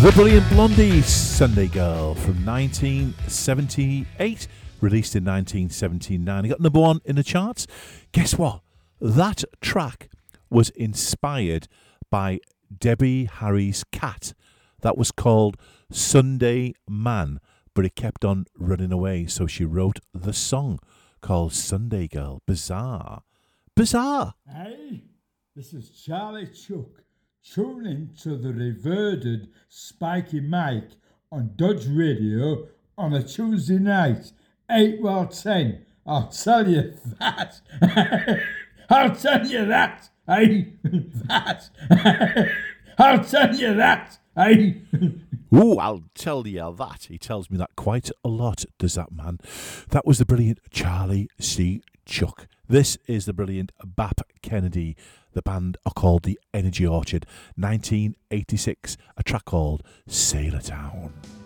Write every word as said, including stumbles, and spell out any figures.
The Brilliant Blondies, Sunday Girl from nineteen seventy-eight, released in nineteen seventy-nine. It got number one in the charts. Guess what? That track was inspired by Debbie Harry's cat. That was called Sunday Man, but it kept on running away, so she wrote the song called Sunday Girl. Bizarre. Bizarre. Hey, this is Charlie Chuck. Tune in to the reverted Spiky Mike on Dodge Radio on a Tuesday night, eight well ten. I'll tell you that. I'll tell you that. Hey, that. I'll tell you that. Hey. Ooh, I'll tell you that. He tells me that quite a lot, does that man. That was the brilliant Charlie C. Chuck. This is the brilliant Bap Kennedy. The band are called the Energy Orchard. nineteen eighty-six, a track called Sailor Town.